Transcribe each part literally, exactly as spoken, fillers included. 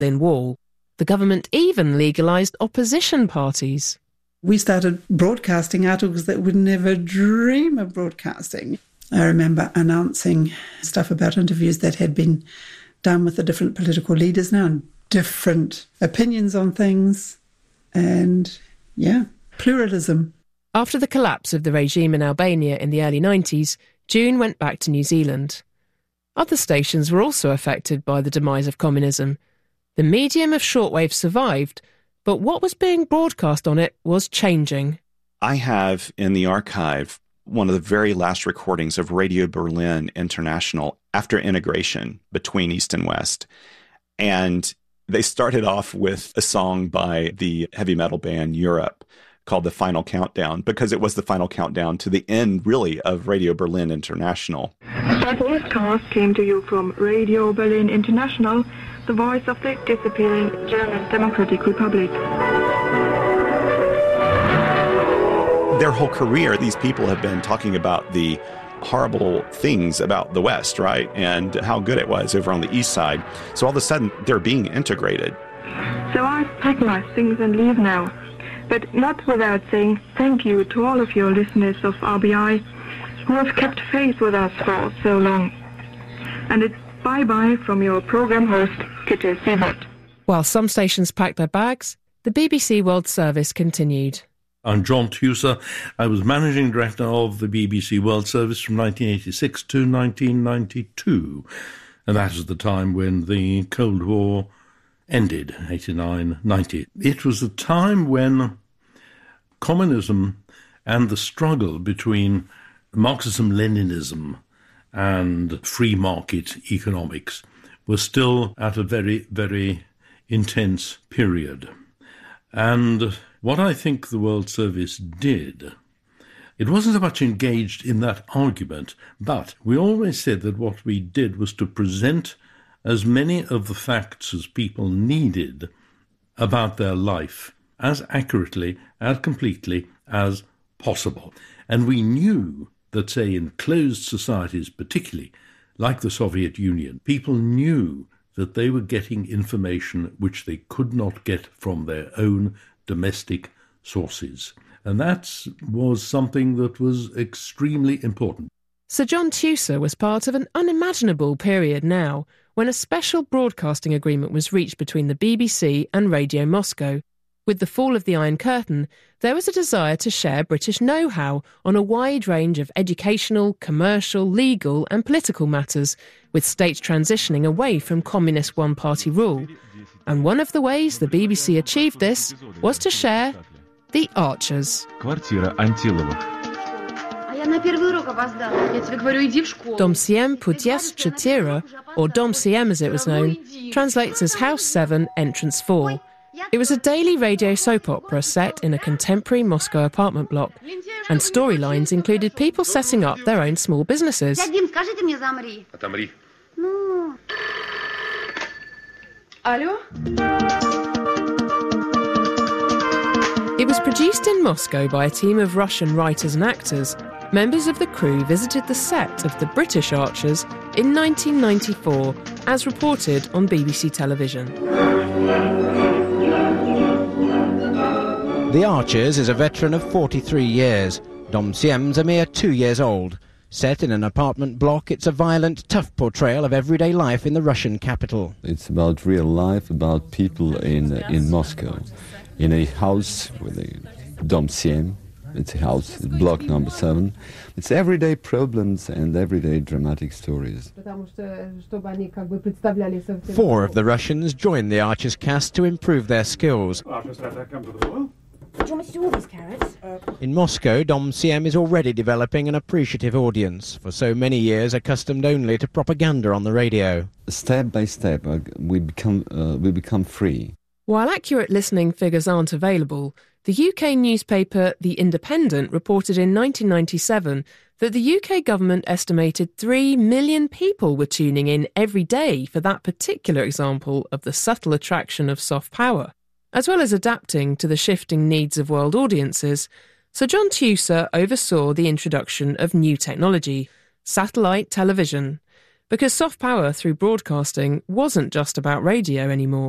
Berlin Wall. The government even legalised opposition parties. We started broadcasting articles that would never dream of broadcasting. I remember announcing stuff about interviews that had been done with the different political leaders now and different opinions on things. And, yeah, pluralism. After the collapse of the regime in Albania in the early nineties, June went back to New Zealand. Other stations were also affected by the demise of communism. The medium of shortwave survived, but what was being broadcast on it was changing. I have in the archive one of the very last recordings of Radio Berlin International after integration between East and West. And they started off with a song by the heavy metal band Europe called The Final Countdown, because it was the final countdown to the end, really, of Radio Berlin International. That broadcast came to you from Radio Berlin International, the voice of the disappearing German Democratic Republic. Their whole career, these people have been talking about the horrible things about the West, right? And how good it was over on the East side. So all of a sudden, they're being integrated. So I pack my things and leave now. But not without saying thank you to all of your listeners of R B I who have kept faith with us for so long. And it's bye-bye from your program host, Kitty Sievert. While some stations packed their bags, the B B C World Service continued. I'm John Tusa. I was managing director of the B B C World Service from nineteen eighty-six to nineteen ninety-two. And that is the time when the Cold War ended, eighty-nine ninety. It was a time when communism and the struggle between Marxism-Leninism and free market economics was still at a very, very intense period. And what I think the World Service did, it wasn't so much engaged in that argument, but we always said that what we did was to present as many of the facts as people needed about their life as accurately, as completely as possible. And we knew that, say, in closed societies, particularly like the Soviet Union, people knew that they were getting information which they could not get from their own domestic sources. And that was something that was extremely important. Sir John Tusa was part of an unimaginable period now, when a special broadcasting agreement was reached between the B B C and Radio Moscow. With the fall of the Iron Curtain, there was a desire to share British know-how on a wide range of educational, commercial, legal and political matters, with states transitioning away from communist one-party rule. And one of the ways the B B C achieved this was to share the Archers. Dom Siem Pudyas Chatira, or Dom Siem as it was known, translates as House seven, Entrance four. It was a daily radio soap opera set in a contemporary Moscow apartment block, and storylines included people setting up their own small businesses. It was produced in Moscow by a team of Russian writers and actors. Members of the crew visited the set of the British Archers in nineteen ninety-four, as reported on B B C television. The Archers is a veteran of forty-three years. Dom Siem's a mere two years old. Set in an apartment block, it's a violent, tough portrayal of everyday life in the Russian capital. It's about real life, about people in uh, in Moscow, in a house with a Dom Siem. It's a house, block number seven. It's everyday problems and everyday dramatic stories. Four of the Russians joined the Archers cast to improve their skills. Do you want me to do all these carrots? Uh, In Moscow, Dom Siem is already developing an appreciative audience, for so many years accustomed only to propaganda on the radio. Step by step, uh, we become uh, we become free. While accurate listening figures aren't available, the U K newspaper The Independent reported in nineteen ninety-seven that the U K government estimated three million people were tuning in every day for that particular example of the subtle attraction of soft power. As well as adapting to the shifting needs of world audiences, Sir John Tusa oversaw the introduction of new technology, satellite television, because soft power through broadcasting wasn't just about radio anymore.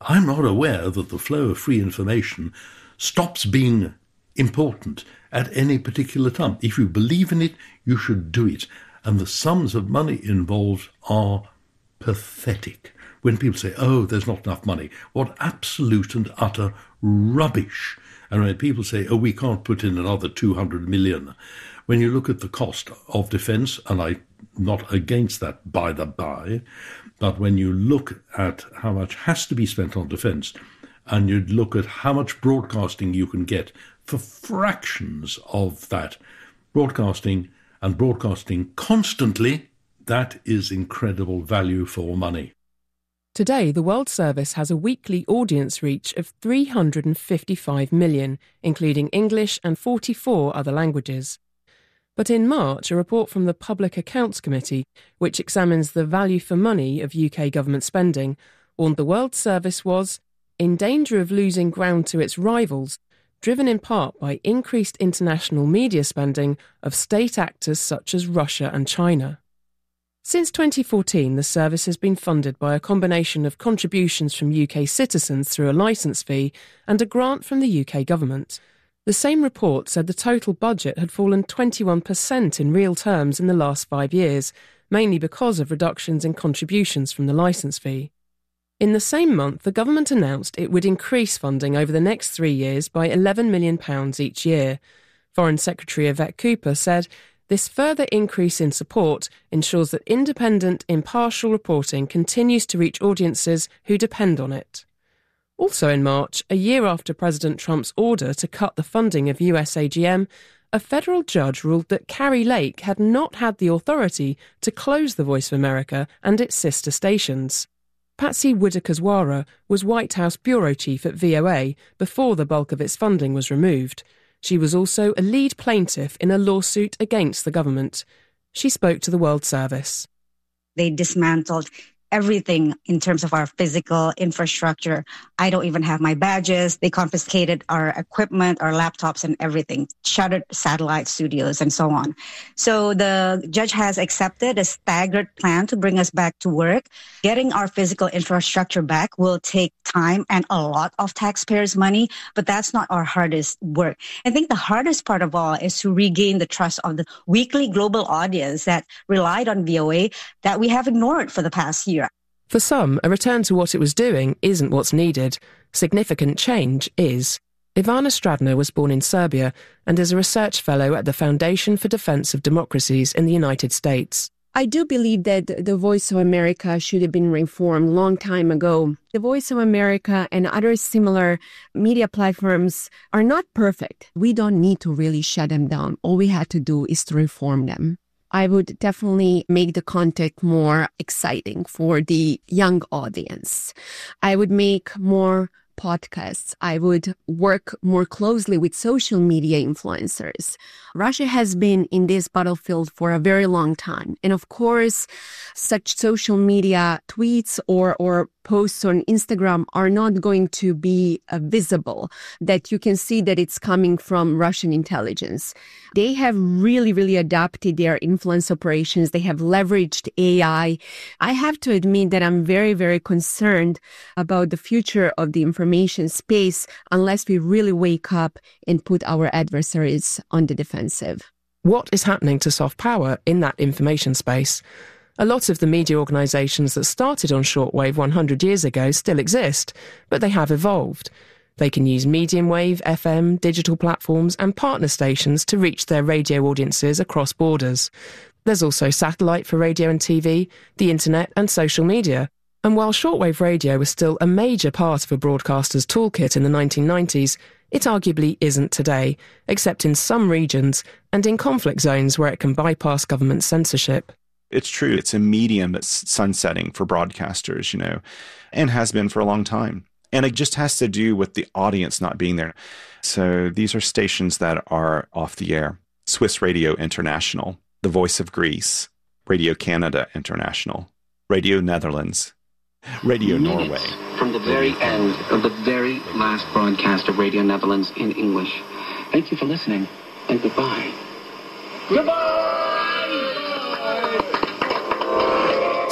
I'm not aware that the flow of free information stops being important at any particular time. If you believe in it, you should do it. And the sums of money involved are pathetic. When people say, oh, there's not enough money, what absolute and utter rubbish. And when people say, oh, we can't put in another two hundred million, when you look at the cost of defence, and I'm not against that by the by, but when you look at how much has to be spent on defence, and you look at how much broadcasting you can get for fractions of that, broadcasting and broadcasting constantly, that is incredible value for money. Today, the World Service has a weekly audience reach of three hundred fifty-five million, including English and forty-four other languages. But in March, a report from the Public Accounts Committee, which examines the value for money of U K government spending, warned the World Service was in danger of losing ground to its rivals, driven in part by increased international media spending of state actors such as Russia and China. Since twenty fourteen, the service has been funded by a combination of contributions from U K citizens through a licence fee and a grant from the U K government. The same report said the total budget had fallen twenty-one percent in real terms in the last five years, mainly because of reductions in contributions from the licence fee. In the same month, the government announced it would increase funding over the next three years by eleven million pounds each year. Foreign Secretary Yvette Cooper said, this further increase in support ensures that independent, impartial reporting continues to reach audiences who depend on it. Also in March, a year after President Trump's order to cut the funding of U S A G M, a federal judge ruled that Kari Lake had not had the authority to close the Voice of America and its sister stations. Patsy Whitaker-Zwara was White House bureau chief at V O A before the bulk of its funding was removed. She was also a lead plaintiff in a lawsuit against the government. She spoke to the World Service. They dismantled everything in terms of our physical infrastructure. I don't even have my badges. They confiscated our equipment, our laptops and everything, shuttered satellite studios and so on. So the judge has accepted a staggered plan to bring us back to work. Getting our physical infrastructure back will take time and a lot of taxpayers' money, but that's not our hardest work. I think the hardest part of all is to regain the trust of the weekly global audience that relied on V O A that we have ignored for the past year. For some, a return to what it was doing isn't what's needed. Significant change is. Ivana Stradner was born in Serbia and is a research fellow at the Foundation for Defense of Democracies in the United States. I do believe that the Voice of America should have been reformed a long time ago. The Voice of America and other similar media platforms are not perfect. We don't need to really shut them down. All we had to do is to reform them. I would definitely make the content more exciting for the young audience. I would make more podcasts. I would work more closely with social media influencers. Russia has been in this battlefield for a very long time. And of course, such social media tweets or, or posts on Instagram are not going to be uh, visible, that you can see that it's coming from Russian intelligence. They have really, really adapted their influence operations. They have leveraged A I. I have to admit that I'm very, very concerned about the future of the information space unless we really wake up and put our adversaries on the defensive. What is happening to soft power in that information space? A lot of the media organisations that started on shortwave one hundred years ago still exist, but they have evolved. They can use medium wave, F M, digital platforms and partner stations to reach their radio audiences across borders. There's also satellite for radio and T V, the internet and social media. And while shortwave radio was still a major part of a broadcaster's toolkit in the nineteen nineties, it arguably isn't today, except in some regions and in conflict zones where it can bypass government censorship. It's true. It's a medium that's sunsetting for broadcasters, you know, and has been for a long time. And it just has to do with the audience not being there. So these are stations that are off the air. Swiss Radio International, The Voice of Greece, Radio Canada International, Radio Netherlands, Radio Norway. From the very end of the very last broadcast of Radio Netherlands in English. Thank you for listening, and goodbye. Goodbye!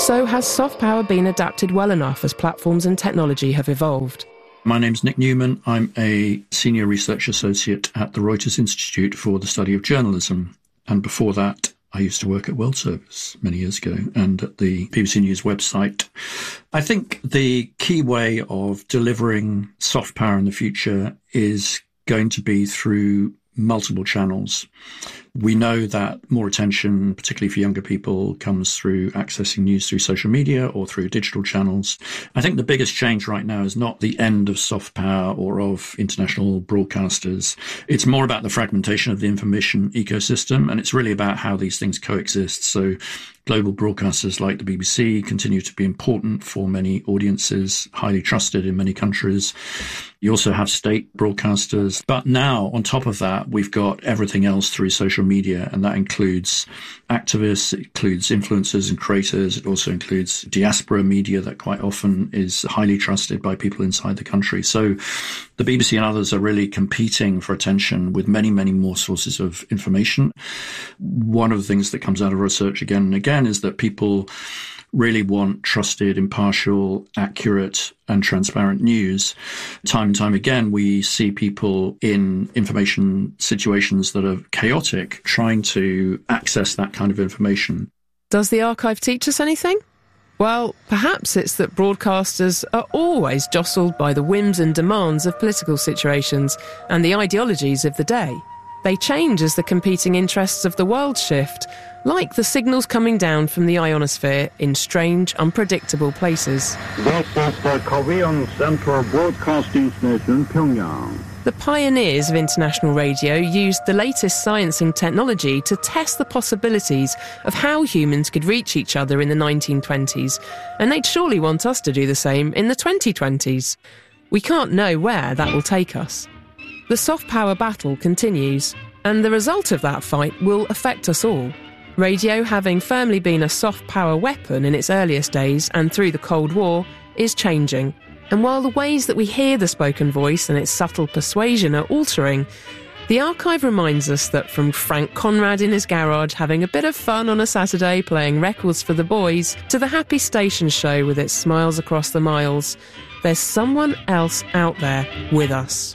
So has soft power been adapted well enough as platforms and technology have evolved? My name's Nick Newman. I'm a Senior Research Associate at the Reuters Institute for the Study of Journalism. And before that, I used to work at World Service many years ago and at the B B C News website. I think the key way of delivering soft power in the future is going to be through multiple channels. We know that more attention, particularly for younger people, comes through accessing news through social media or through digital channels. I think the biggest change right now is not the end of soft power or of international broadcasters. It's more about the fragmentation of the information ecosystem, and it's really about how these things coexist. So global broadcasters like the B B C continue to be important for many audiences, highly trusted in many countries. You also have state broadcasters. But now, on top of that, we've got everything else through social media, and that includes activists, it includes influencers and creators. It also includes diaspora media that quite often is highly trusted by people inside the country. So the B B C and others are really competing for attention with many, many more sources of information. One of the things that comes out of research again and again is that people really want trusted, impartial, accurate and transparent news. Time and time again, we see people in information situations that are chaotic trying to access that kind of information. Does the archive teach us anything? Well, perhaps it's that broadcasters are always jostled by the whims and demands of political situations and the ideologies of the day. They change as the competing interests of the world shift, like the signals coming down from the ionosphere in strange, unpredictable places. This is the Korean Central Broadcasting Station, Pyongyang. The pioneers of international radio used the latest science and technology to test the possibilities of how humans could reach each other in the nineteen twenties, and they'd surely want us to do the same in the twenty twenties. We can't know where that will take us. The soft power battle continues, and the result of that fight will affect us all. Radio, having firmly been a soft power weapon in its earliest days and through the Cold War, is changing. And while the ways that we hear the spoken voice and its subtle persuasion are altering, the archive reminds us that from Frank Conrad in his garage having a bit of fun on a Saturday playing records for the boys, to the Happy Station show with its smiles across the miles, there's someone else out there with us.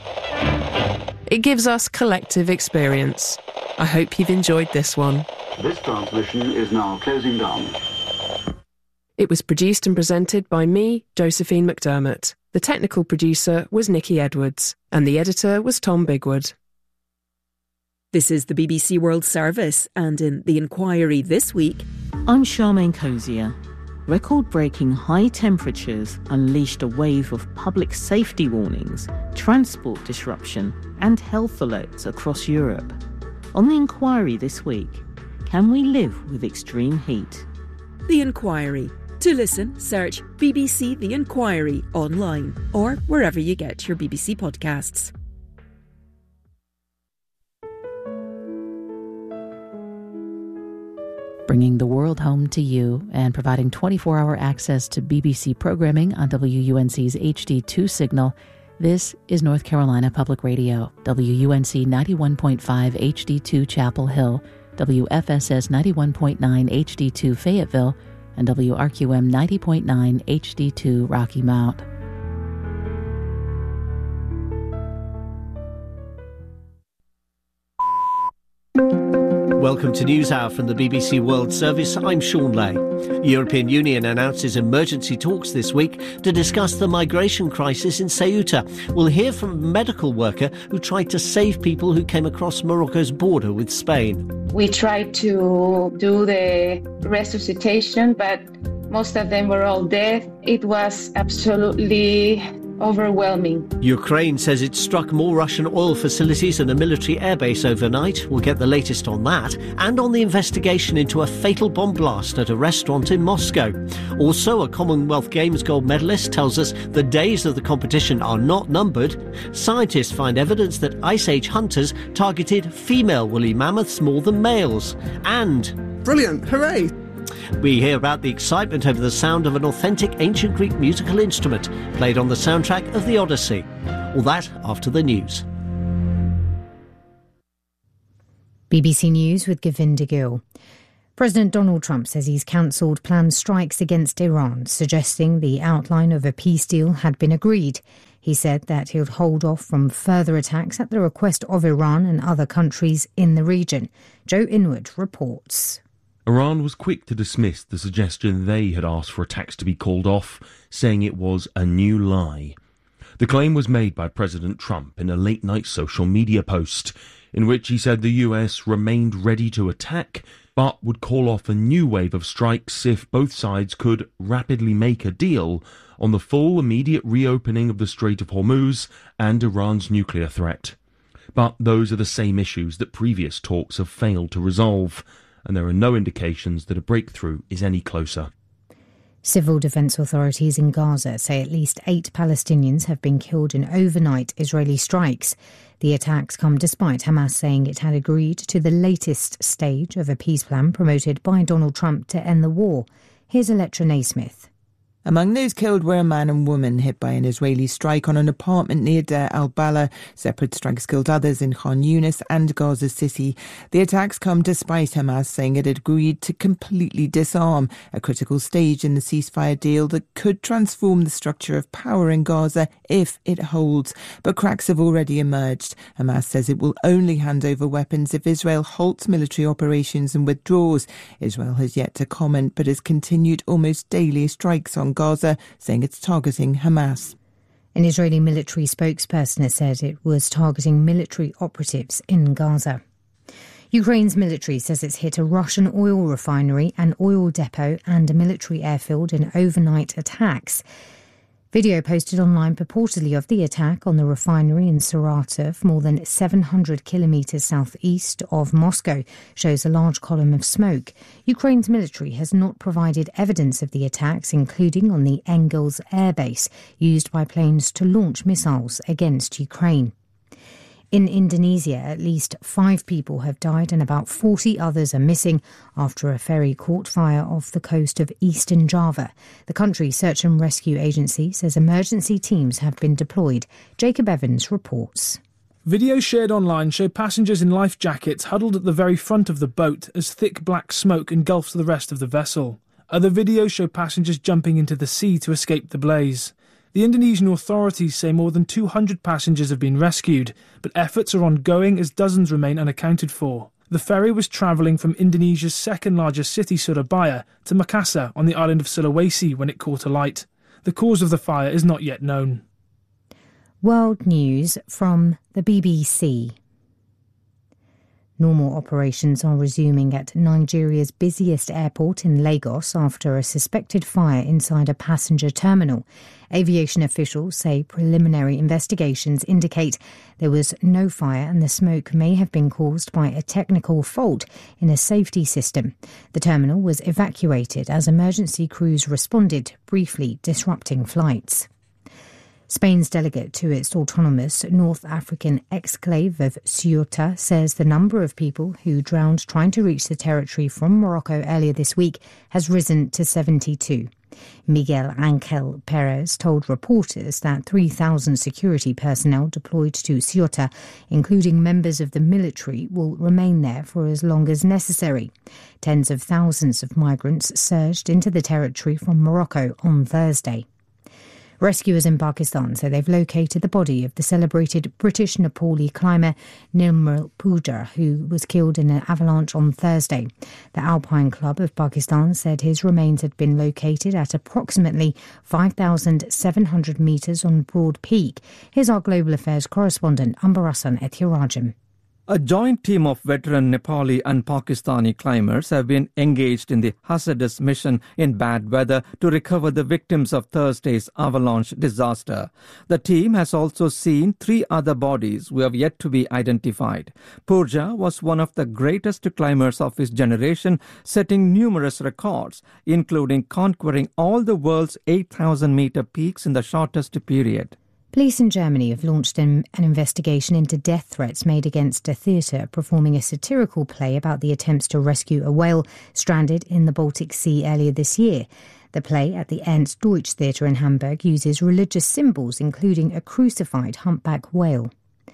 It gives us collective experience. I hope you've enjoyed this one. This transmission is now closing down. It was produced and presented by me, Josephine McDermott. The technical producer was Nikki Edwards, and the editor was Tom Bigwood. This is the B B C World Service, and in The Inquiry this week... I'm Charmaine Cozier. Record-breaking high temperatures unleashed a wave of public safety warnings, transport disruption and health alerts across Europe. On The Inquiry this week, can we live with extreme heat? The Inquiry. To listen, search B B C The Inquiry online or wherever you get your B B C podcasts. Bringing the world home to you and providing twenty-four hour access to B B C programming on W U N C's H D two signal, this is North Carolina Public Radio, W U N C ninety-one point five H D two Chapel Hill, W F S S ninety-one point nine H D two Fayetteville, and W R Q M ninety point nine H D two Rocky Mount. Welcome to NewsHour from the B B C World Service. I'm Sean Lay. The European Union announces emergency talks this week to discuss the migration crisis in Ceuta. We'll hear from a medical worker who tried to save people who came across Morocco's border with Spain. We tried to do the resuscitation, but most of them were all dead. It was absolutely overwhelming. Ukraine says it struck more Russian oil facilities and a military airbase overnight. We'll get the latest on that and on the investigation into a fatal bomb blast at a restaurant in Moscow. Also, a Commonwealth Games gold medalist tells us the days of the competition are not numbered. Scientists find evidence that Ice Age hunters targeted female woolly mammoths more than males. And... brilliant! Hooray! We hear about the excitement over the sound of an authentic ancient Greek musical instrument played on the soundtrack of the Odyssey. All that after the news. B B C News with Govinda Gill. President Donald Trump says he's cancelled planned strikes against Iran, suggesting the outline of a peace deal had been agreed. He said that he'll hold off from further attacks at the request of Iran and other countries in the region. Joe Inwood reports. Iran was quick to dismiss the suggestion they had asked for attacks to be called off, saying it was a new lie. The claim was made by President Trump in a late-night social media post, in which he said the U S remained ready to attack, but would call off a new wave of strikes if both sides could rapidly make a deal on the full immediate reopening of the Strait of Hormuz and Iran's nuclear threat. But those are the same issues that previous talks have failed to resolve, and there are no indications that a breakthrough is any closer. Civil defense authorities in Gaza say at least eight Palestinians have been killed in overnight Israeli strikes. The attacks come despite Hamas saying it had agreed to the latest stage of a peace plan promoted by Donald Trump to end the war. Here's Electra Naismith. Among those killed were a man and woman hit by an Israeli strike on an apartment near Deir al-Balah. Separate strikes killed others in Khan Yunis and Gaza City. The attacks come despite Hamas saying it had agreed to completely disarm, a critical stage in the ceasefire deal that could transform the structure of power in Gaza if it holds. But cracks have already emerged. Hamas says it will only hand over weapons if Israel halts military operations and withdraws. Israel has yet to comment but has continued almost daily strikes on Gaza, saying it's targeting Hamas. An Israeli military spokesperson has said it was targeting military operatives in Gaza. Ukraine's military says it's hit a Russian oil refinery, an oil depot and a military airfield in overnight attacks. Video posted online purportedly of the attack on the refinery in Saratov, more than seven hundred kilometres southeast of Moscow, shows a large column of smoke. Ukraine's military has not provided evidence of the attacks, including on the Engels airbase, used by planes to launch missiles against Ukraine. In Indonesia, at least five people have died and about forty others are missing after a ferry caught fire off the coast of eastern Java. The country's search and rescue agency says emergency teams have been deployed. Jacob Evans reports. Videos shared online show passengers in life jackets huddled at the very front of the boat as thick black smoke engulfs the rest of the vessel. Other videos show passengers jumping into the sea to escape the blaze. The Indonesian authorities say more than two hundred passengers have been rescued, but efforts are ongoing as dozens remain unaccounted for. The ferry was travelling from Indonesia's second-largest city, Surabaya, to Makassar on the island of Sulawesi when it caught alight. The cause of the fire is not yet known. World news from the B B C. Normal operations are resuming at Nigeria's busiest airport in Lagos after a suspected fire inside a passenger terminal. Aviation officials say preliminary investigations indicate there was no fire and the smoke may have been caused by a technical fault in a safety system. The terminal was evacuated as emergency crews responded, briefly disrupting flights. Spain's delegate to its autonomous North African exclave of Ceuta says the number of people who drowned trying to reach the territory from Morocco earlier this week has risen to seventy-two. Miguel Ángel Pérez told reporters that three thousand security personnel deployed to Ceuta, including members of the military, will remain there for as long as necessary. Tens of thousands of migrants surged into the territory from Morocco on Thursday. Rescuers in Pakistan say they've located the body of the celebrated British Nepali climber Nirmal Pooja, who was killed in an avalanche on Thursday. The Alpine Club of Pakistan said his remains had been located at approximately five thousand seven hundred metres on Broad Peak. Here's our Global Affairs correspondent, Ambarasan Ethirajam. A joint team of veteran Nepali and Pakistani climbers have been engaged in the hazardous mission in bad weather to recover the victims of Thursday's avalanche disaster. The team has also seen three other bodies who have yet to be identified. Purja was one of the greatest climbers of his generation, setting numerous records, including conquering all the world's eight thousand metre peaks in the shortest period. Police in Germany have launched an investigation into death threats made against a theatre performing a satirical play about the attempts to rescue a whale stranded in the Baltic Sea earlier this year. The play at the Ernst Deutsch Theatre in Hamburg uses religious symbols, including a crucified humpback whale.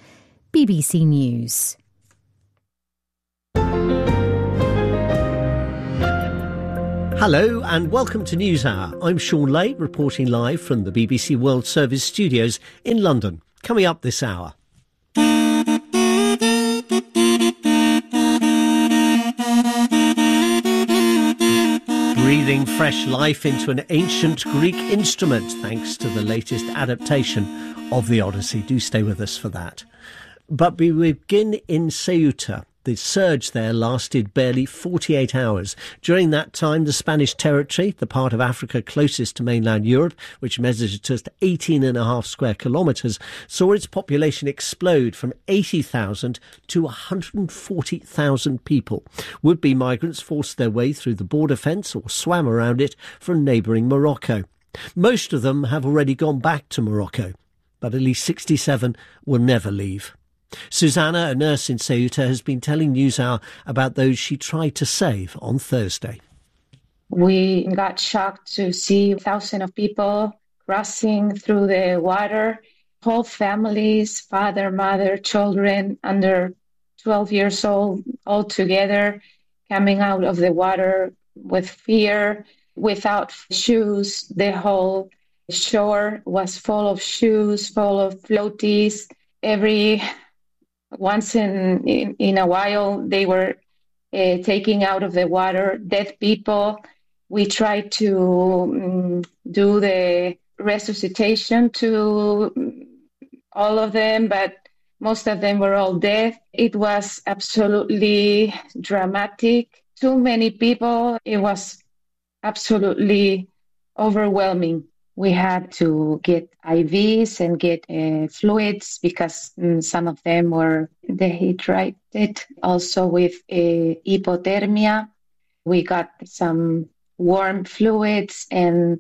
B B C News. Hello and welcome to NewsHour. I'm Sean Lay, reporting live from the B B C World Service studios in London. Coming up this hour. Breathing fresh life into an ancient Greek instrument thanks to the latest adaptation of the Odyssey. Do stay with us for that. But we begin in Ceuta. The surge there lasted barely forty-eight hours. During that time, the Spanish territory, the part of Africa closest to mainland Europe, which measures just eighteen and a half square kilometres, saw its population explode from eighty thousand to one hundred forty thousand people. Would-be migrants forced their way through the border fence or swam around it from neighbouring Morocco. Most of them have already gone back to Morocco, but at least sixty-seven will never leave. Susanna, a nurse in Ceuta, has been telling NewsHour about those she tried to save on Thursday. We got shocked to see thousands of people crossing through the water, whole families, father, mother, children under twelve years old, all together, coming out of the water with fear, without shoes. The whole shore was full of shoes, full of floaties. Every Once in, in, in a while, they were uh, taking out of the water dead people. We tried to um, do the resuscitation to all of them, but most of them were all dead. It was absolutely dramatic. Too many people. It was absolutely overwhelming. We had to get I Vs and get uh, fluids because um, some of them were dehydrated. Also with uh, hypothermia, we got some warm fluids and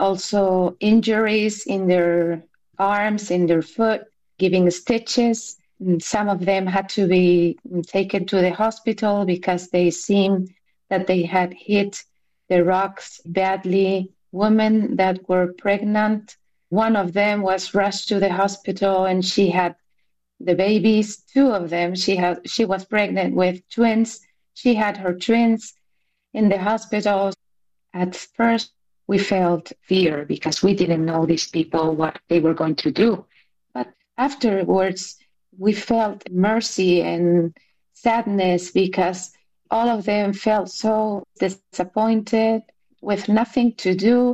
also injuries in their arms, in their foot, giving stitches. And some of them had to be taken to the hospital because they seemed that they had hit the rocks badly. Women that were pregnant, one of them was rushed to the hospital and she had the babies, two of them, she had, she was pregnant with twins. She had her twins in the hospital. At first, we felt fear because we didn't know these people, what they were going to do. But afterwards, we felt mercy and sadness because all of them felt so disappointed, with nothing to do,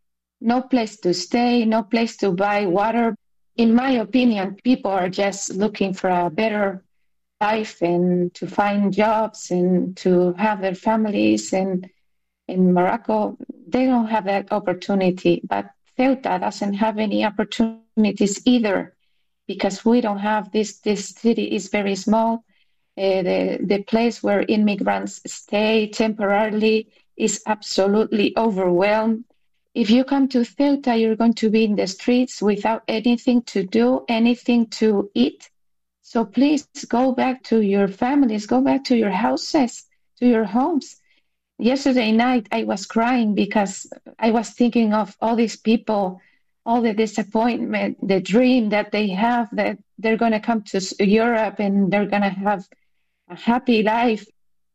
no place to stay, no place to buy water. In my opinion, people are just looking for a better life and to find jobs and to have their families. And in Morocco, they don't have that opportunity. But Ceuta doesn't have any opportunities either because we don't have this. This city is very small. Uh, the, the place where immigrants stay temporarily is absolutely overwhelmed. If you come to Ceuta, you're going to be in the streets without anything to do, anything to eat. So please go back to your families, go back to your houses, to your homes. Yesterday night, I was crying because I was thinking of all these people, all the disappointment, the dream that they have that they're going to come to Europe and they're going to have a happy life.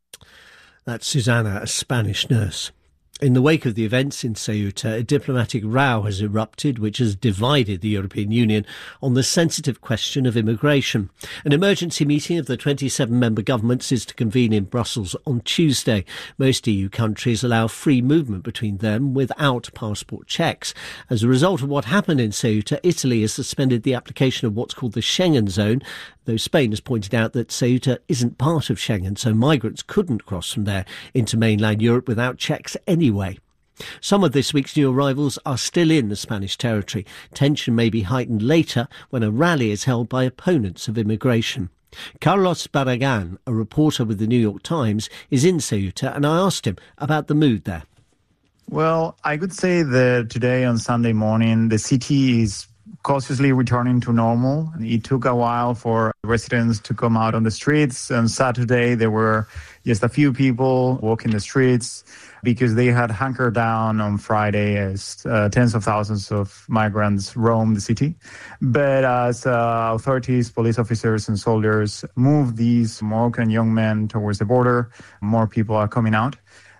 That's Susanna, a Spanish nurse. In the wake of the events in Ceuta, a diplomatic row has erupted which has divided the European Union on the sensitive question of immigration. An emergency meeting of the twenty-seven member governments is to convene in Brussels on Tuesday. Most E U countries allow free movement between them without passport checks. As a result of what happened in Ceuta, Italy has suspended the application of what's called the Schengen zone, though Spain has pointed out that Ceuta isn't part of Schengen, so migrants couldn't cross from there into mainland Europe without checks anyway. Some of this week's new arrivals are still in the Spanish territory. Tension may be heightened later when a rally is held by opponents of immigration. Carlos Barragan, a reporter with the New York Times, is in Ceuta, and I asked him about the mood there. Well, I could say that today on Sunday morning, the city is cautiously returning to normal. It took a while for residents to come out on the streets. On Saturday, there were just a few people walking the streets because they had hunkered down on Friday as uh, tens of thousands of migrants roamed the city. But as uh, authorities, police officers and soldiers move these Moroccan young men towards the border, more people are coming out.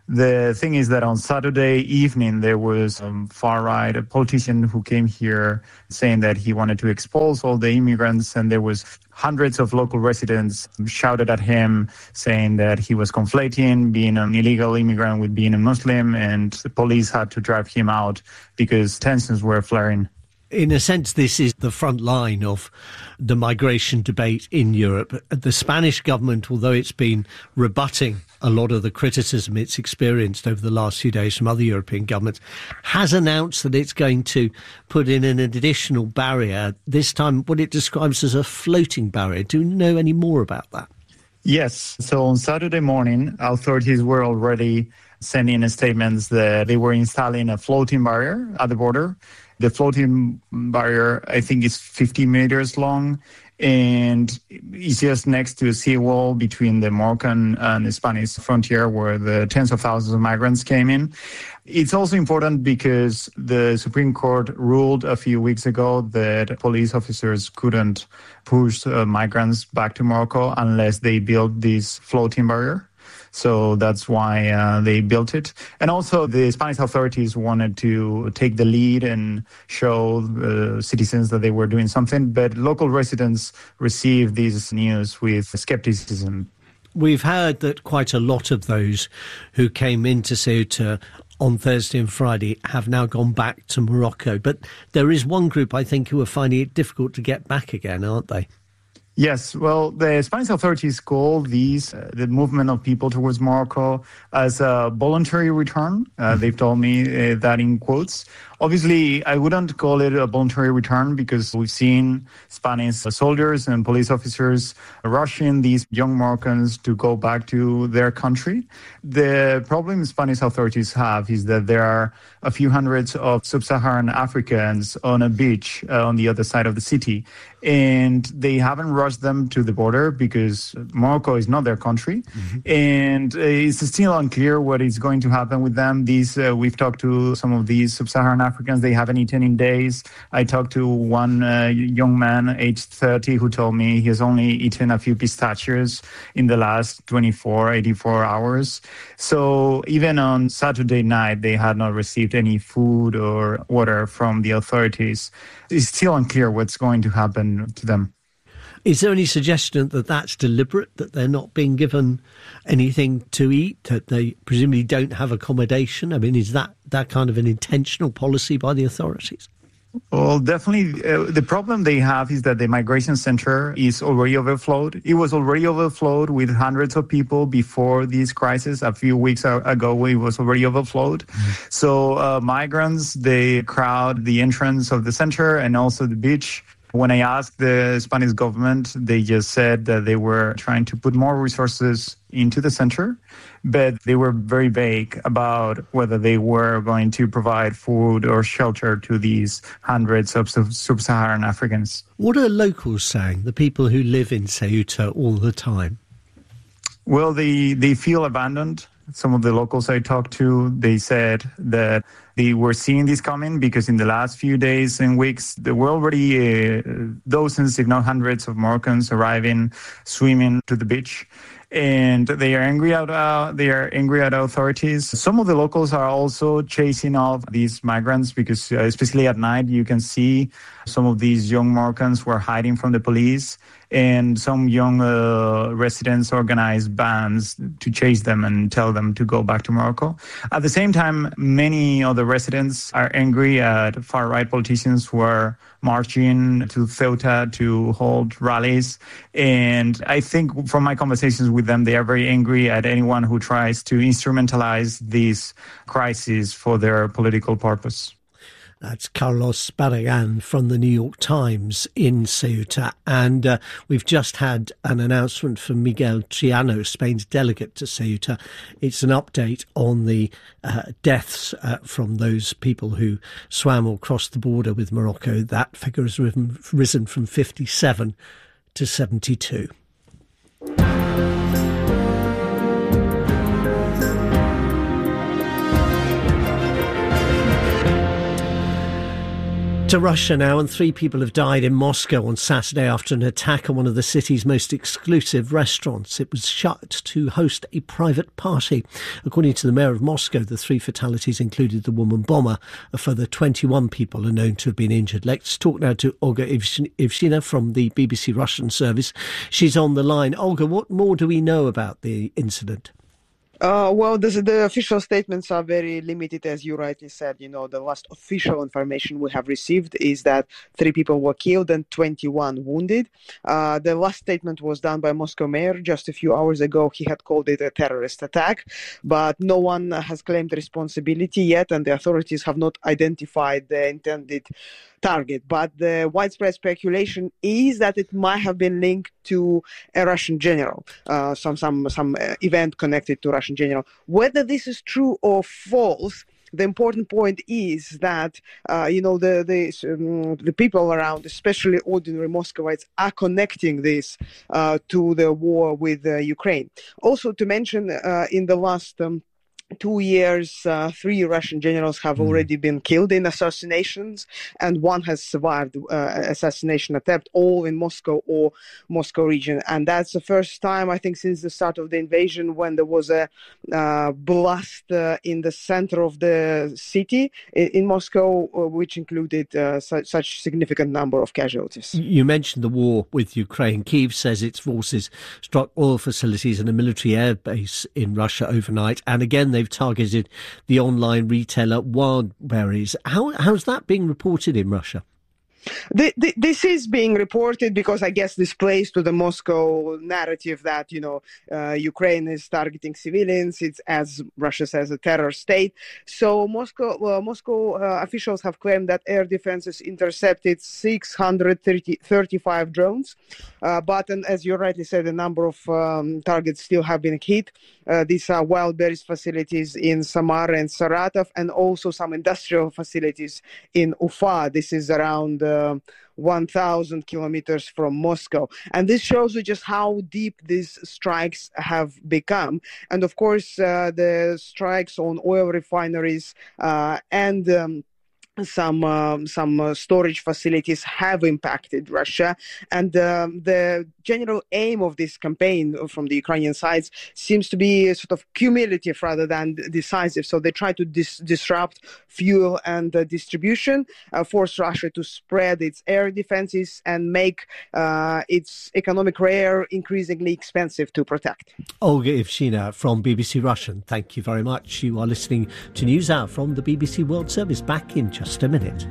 The thing is that on Saturday evening, there was a far-right a politician who came here saying that he wanted to expose all the immigrants, and there was hundreds of local residents shouted at him saying that he was conflating being an illegal immigrant with being a Muslim, and the police had to drive him out because tensions were flaring. In a sense, this is the front line of the migration debate in Europe. The Spanish government, although it's been rebutting a lot of the criticism it's experienced over the last few days from other European governments, has announced that it's going to put in an additional barrier, this time what it describes as a floating barrier. Do you know any more about that? Yes. So on Saturday morning, authorities were already sending statements that they were installing a floating barrier at the border. The floating barrier, I think, is fifty meters long, and it's just next to a seawall between the Moroccan and the Spanish frontier where the tens of thousands of migrants came in. It's also important because the Supreme Court ruled a few weeks ago that police officers couldn't push uh, migrants back to Morocco unless they built this floating barrier. So that's why uh, they built it. And also the Spanish authorities wanted to take the lead and show uh, citizens that they were doing something. But local residents received this news with skepticism. We've heard that quite a lot of those who came into Ceuta on Thursday and Friday have now gone back to Morocco. But there is one group, I think, who are finding it difficult to get back again, aren't they? Yes, well, the Spanish authorities call these, uh, the movement of people towards Morocco, as a voluntary return. Uh, they've told me uh, that in quotes. Obviously, I wouldn't call it a voluntary return because we've seen Spanish soldiers and police officers rushing these young Moroccans to go back to their country. The problem Spanish authorities have is that there are a few hundreds of sub-Saharan Africans on a beach uh, on the other side of the city, and they haven't rushed them to the border because Morocco is not their country. Mm-hmm. And uh, it's still unclear what is going to happen with them. These uh, we've talked to some of these sub-Saharan Africans. They haven't eaten in days. I talked to one uh, young man, aged thirty, who told me he has only eaten a few pistachios in the last twenty-four, eighty-four hours. So even on Saturday night, they had not received any food or water from the authorities. It's still unclear what's going to happen to them. Is there any suggestion that that's deliberate, that they're not being given anything to eat, that they presumably don't have accommodation? I mean, is that, that kind of an intentional policy by the authorities? Well, definitely. Uh, the problem they have is that the migration center is already overflowed. It was already overflowed with hundreds of people before this crisis. A few weeks ago, it was already overflowed. Mm-hmm. So uh, migrants, they crowd the entrance of the center and also the beach. When I asked the Spanish government, they just said that they were trying to put more resources into the center, but they were very vague about whether they were going to provide food or shelter to these hundreds of sub-Saharan Africans. What are locals saying, the people who live in Ceuta all the time? Well, they, they feel abandoned. Some of the locals I talked to, they said that they were seeing this coming because in the last few days and weeks, there were already uh, dozens, if not hundreds, of Moroccans arriving, swimming to the beach. And they are angry at uh, they are angry at authorities. Some of the locals are also chasing off these migrants because, uh, especially at night, you can see some of these young Moroccans who are hiding from the police, and some young uh, residents organize bands to chase them and tell them to go back to Morocco. At the same time, many of the residents are angry at far-right politicians who are marching to Ceuta to hold rallies. And I think from my conversations with them, they are very angry at anyone who tries to instrumentalize this crisis for their political purpose. That's Carlos Barragan from the New York Times in Ceuta. And uh, we've just had an announcement from Miguel Triano, Spain's delegate to Ceuta. It's an update on the uh, deaths uh, from those people who swam or crossed the border with Morocco. That figure has risen, risen from fifty-seven to seventy-two. To Russia now, and three people have died in Moscow on Saturday after an attack on one of the city's most exclusive restaurants. It was shut to host a private party. According to the mayor of Moscow, the three fatalities included the woman bomber. A further twenty-one people are known to have been injured. Let's talk now to Olga Ivshina from the B B C Russian service. She's on the line. Olga, what more do we know about the incident? Uh, well, this, the official statements are very limited, as you rightly said. You know, the last official information we have received is that three people were killed and twenty-one wounded. Uh, the last statement was done by Moscow mayor just a few hours ago. He had called it a terrorist attack, but no one has claimed responsibility yet, and the authorities have not identified the intended target. But the widespread speculation is that it might have been linked to a Russian general, uh, some some some uh, event connected to Russian general. Whether this is true or false, the important point is that uh, you know the the um, the people around, especially ordinary Muscovites, are connecting this uh, to the war with uh, Ukraine. Also, to mention, uh, in the last Um, Two years, uh, three Russian generals have already been killed in assassinations, and one has survived uh, assassination attempt, all in Moscow or Moscow region. And that's the first time, I think, since the start of the invasion when there was a uh, blast uh, in the center of the city in, in Moscow, uh, which included uh, such, such significant number of casualties. You mentioned the war with Ukraine. Kyiv says its forces struck oil facilities and a military air base in Russia overnight, and again they They've targeted the online retailer Wildberries. How how's that being reported in Russia? The, the, this is being reported because I guess this plays to the Moscow narrative that, you know, uh, Ukraine is targeting civilians. It's, as Russia says, a terror state. So Moscow uh, Moscow uh, officials have claimed that air defenses intercepted six hundred thirty-five drones. Uh, but and as you rightly said, a number of um, targets still have been hit. Uh, these are Wildberries facilities in Samara and Saratov, and also some industrial facilities in Ufa. This is around Uh, one thousand kilometers from Moscow. And this shows you just how deep these strikes have become. And of course, uh, the strikes on oil refineries uh, and um, some um, some uh, storage facilities have impacted Russia. And um, the general aim of this campaign from the Ukrainian sides seems to be sort of cumulative rather than decisive. So they try to dis- disrupt fuel and uh, distribution, uh, force Russia to spread its air defenses, and make uh, its economic rear increasingly expensive to protect. Olga Ivshina from B B C Russian, thank you very much. You are listening to News Hour from the B B C World Service. Back in just a minute.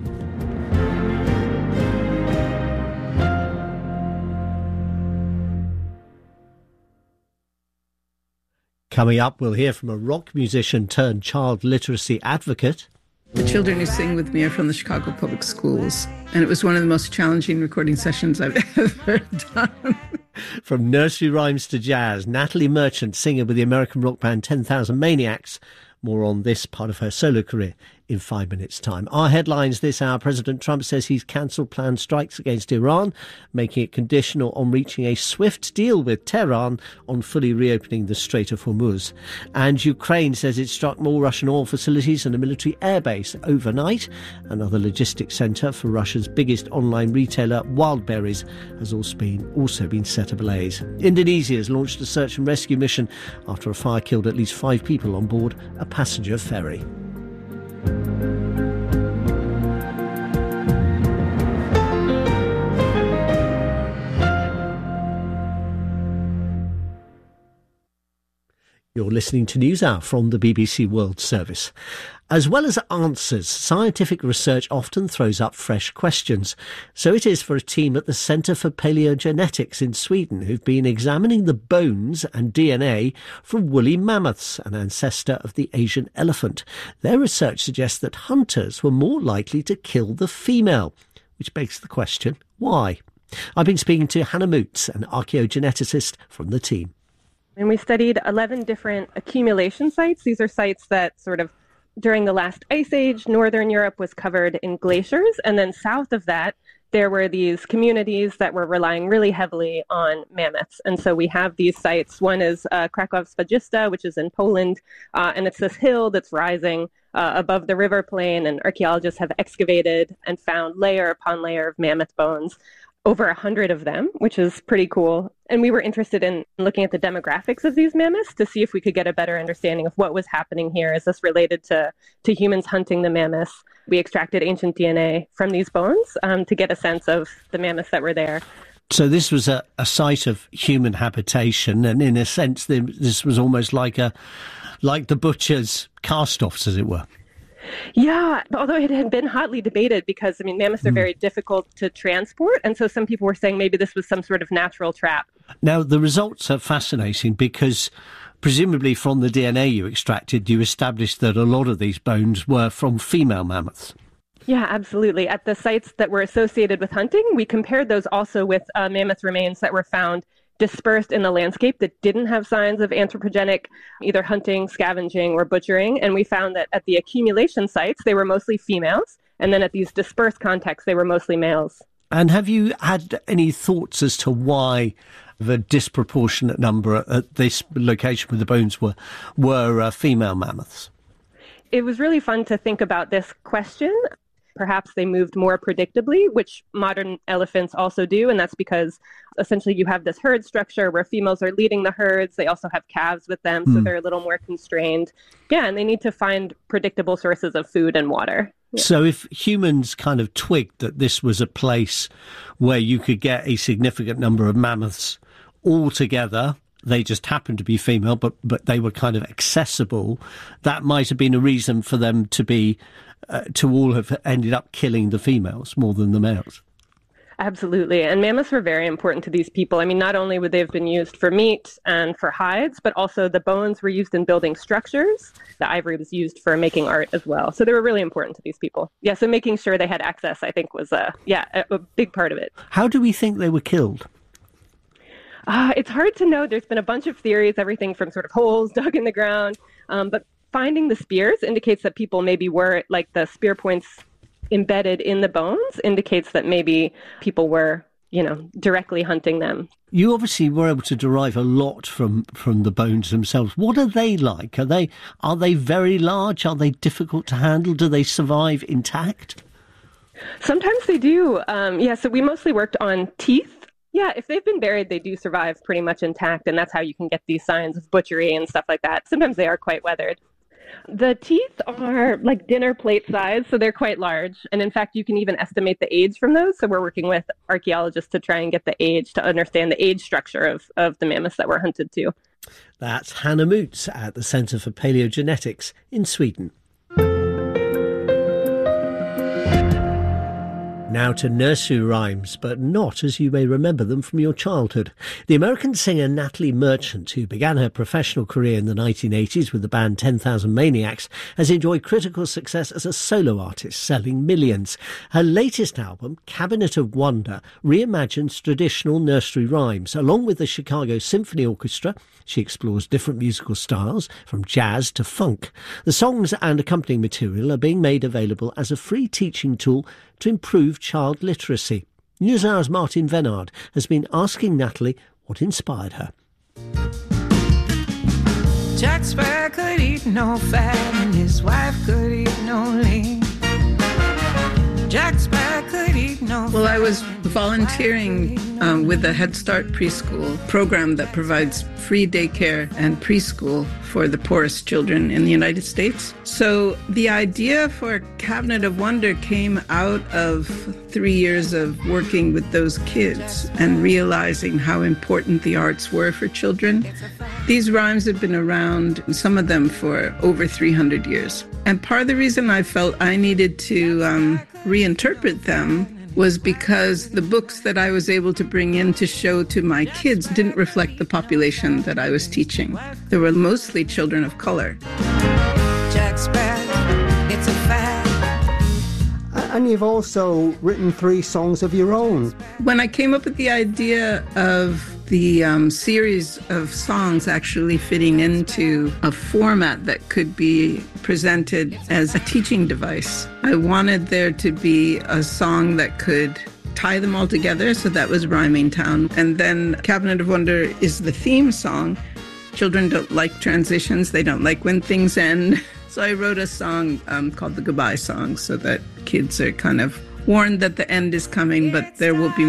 Coming up, we'll hear from a rock musician turned child literacy advocate. The children who sing with me are from the Chicago Public Schools, and it was one of the most challenging recording sessions I've ever done. From nursery rhymes to jazz, Natalie Merchant, singer with the American rock band ten thousand Maniacs. More on this part of her solo career in five minutes' time. Our headlines this hour: President Trump says he's cancelled planned strikes against Iran, making it conditional on reaching a swift deal with Tehran on fully reopening the Strait of Hormuz. And Ukraine says it struck more Russian oil facilities and a military airbase overnight. Another logistics centre for Russia's biggest online retailer, Wildberries, has also been, also been set ablaze. Indonesia has launched a search and rescue mission after a fire killed at least five people on board a passenger ferry. You're listening to News Hour from the B B C World Service. As well as answers, scientific research often throws up fresh questions. So it is for a team at the Centre for Paleogenetics in Sweden who've been examining the bones and D N A from woolly mammoths, an ancestor of the Asian elephant. Their research suggests that hunters were more likely to kill the female, which begs the question, why? I've been speaking to Hannah Moots, an archaeogeneticist from the team. And we studied eleven different accumulation sites. These are sites that sort of during the last ice age, northern Europe was covered in glaciers. And then south of that, there were these communities that were relying really heavily on mammoths. And so we have these sites. One is uh, Kraków Swarzysty, which is in Poland, uh, and it's this hill that's rising uh, above the river plain, and archaeologists have excavated and found layer upon layer of mammoth bones, over a hundred of them, which is pretty cool. And we were interested in looking at the demographics of these mammoths to see if we could get a better understanding of what was happening here. Is this related to, to humans hunting the mammoths? We extracted ancient D N A from these bones um, to get a sense of the mammoths that were there. So this was a, a site of human habitation, and in a sense, this was almost like a like the butcher's cast-offs, as it were. Yeah, although it had been hotly debated because, I mean, mammoths are very difficult to transport. And so some people were saying maybe this was some sort of natural trap. Now, the results are fascinating because presumably from the D N A you extracted, you established that a lot of these bones were from female mammoths. Yeah, absolutely. At the sites that were associated with hunting, we compared those also with uh, mammoth remains that were found dispersed in the landscape that didn't have signs of anthropogenic either hunting, scavenging, or butchering. And we found that at the accumulation sites, they were mostly females. And then at these dispersed contexts, they were mostly males. And have you had any thoughts as to why the disproportionate number at this location where the bones were, were uh, female mammoths? It was really fun to think about this question. Perhaps they moved more predictably, which modern elephants also do. And that's because essentially you have this herd structure where females are leading the herds. They also have calves with them, mm. so they're a little more constrained. Yeah, and they need to find predictable sources of food and water. Yeah. So if humans kind of twigged that this was a place where you could get a significant number of mammoths all together, they just happened to be female, but, but they were kind of accessible, that might have been a reason for them to be Uh, to all have ended up killing the females more than the males. Absolutely. And mammoths were very important to these people. I mean, not only would they have been used for meat and for hides, but also the bones were used in building structures. The ivory was used for making art as well. So they were really important to these people. Yeah, so making sure they had access, I think, was a, yeah, a, a big part of it. How do we think they were killed? Uh, it's hard to know. There's been a bunch of theories, everything from sort of holes dug in the ground, um, but finding the spears indicates that people maybe were, like the spear points embedded in the bones indicates that maybe people were, you know, directly hunting them. You obviously were able to derive a lot from, from the bones themselves. What are they like? Are they are they very large? Are they difficult to handle? Do they survive intact? Sometimes they do. Um, yeah, so we mostly worked on teeth. Yeah, if they've been buried, they do survive pretty much intact, and that's how you can get these signs of butchery and stuff like that. Sometimes they are quite weathered. The teeth are like dinner plate size, so they're quite large. And in fact, you can even estimate the age from those. So we're working with archaeologists to try and get the age, to understand the age structure of, of the mammoths that were hunted too. That's Hannah Moots at the Centre for Paleogenetics in Sweden. Now to nursery rhymes, but not as you may remember them from your childhood. The American singer Natalie Merchant, who began her professional career in the nineteen eighties with the band ten thousand Maniacs, has enjoyed critical success as a solo artist, selling millions. Her latest album, Cabinet of Wonder, reimagines traditional nursery rhymes. Along with the Chicago Symphony Orchestra, she explores different musical styles, from jazz to funk. The songs and accompanying material are being made available as a free teaching tool to improve child literacy. NewsHour's Martin Venard has been asking Natalie what inspired her. Jack Sparrow could eat no fat and his wife could eat no lean. Jack Sparrow could eat no fat. Well, I was volunteering um, with the Head Start preschool program that provides free daycare and preschool for the poorest children in the United States. So the idea for Cabinet of Wonder came out of three years of working with those kids and realizing how important the arts were for children. These rhymes have been around, some of them for over three hundred years. And part of the reason I felt I needed to um, reinterpret them was because the books that I was able to bring in to show to my kids didn't reflect the population that I was teaching. They were mostly children of color. Jack Sparrow, it's a fact. And you've also written three songs of your own. When I came up with the idea of the um, series of songs actually fitting into a format that could be presented as a teaching device, I wanted there to be a song that could tie them all together. So that was Rhyming Town. And then Cabinet of Wonder is the theme song. Children don't like transitions. They don't like when things end. So I wrote a song um, called the Goodbye Song so that kids are kind of warned that the end is coming, but there will be